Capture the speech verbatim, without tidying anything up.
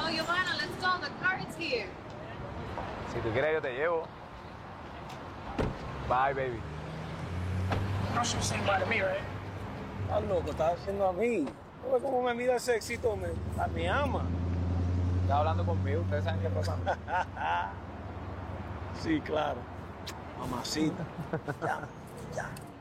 go, Giovanna. Let's go. The car is here. Si tú quieres, yo te llevo. Bye, baby. No should say bye to me, right? Estás loco, estás haciendo a mí. ¿No ves cómo me mira ese éxito? Me, me ama. Estás hablando conmigo, ustedes saben qué pasa. Sí, claro. Mamacita. Ya, ya.